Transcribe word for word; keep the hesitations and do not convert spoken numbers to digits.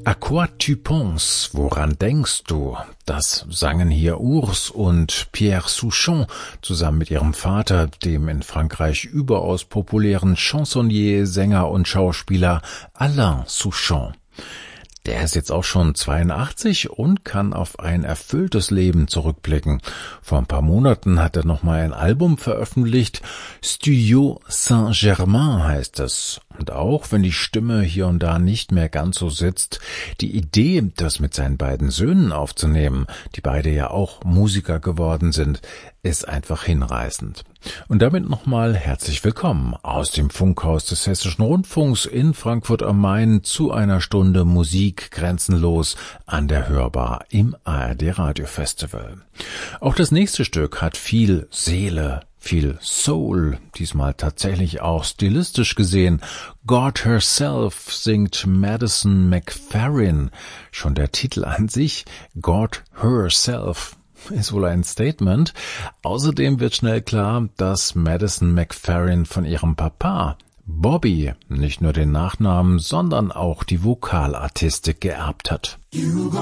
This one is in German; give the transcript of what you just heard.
À quoi tu penses? Woran denkst du? Das sangen hier Urs und Pierre Souchon zusammen mit ihrem Vater, dem in Frankreich überaus populären Chansonnier, Sänger und Schauspieler Alain Souchon. Der ist jetzt auch schon zweiundachtzig und kann auf ein erfülltes Leben zurückblicken. Vor ein paar Monaten hat er nochmal ein Album veröffentlicht. Studio Saint-Germain heißt es. Und auch wenn die Stimme hier und da nicht mehr ganz so sitzt, die Idee, das mit seinen beiden Söhnen aufzunehmen, die beide ja auch Musiker geworden sind, ist einfach hinreißend. Und damit nochmal herzlich willkommen aus dem Funkhaus des Hessischen Rundfunks in Frankfurt am Main zu einer Stunde Musik grenzenlos an der Hörbar im A R D Radio Festival. Auch das nächste Stück hat viel Seele, viel Soul, diesmal tatsächlich auch stilistisch gesehen. God Herself singt Madison McFerrin. Schon der Titel an sich, God Herself, ist wohl ein Statement. Außerdem wird schnell klar, dass Madison McFerrin von ihrem Papa Bobby nicht nur den Nachnamen, sondern auch die Vokalartistik geerbt hat. You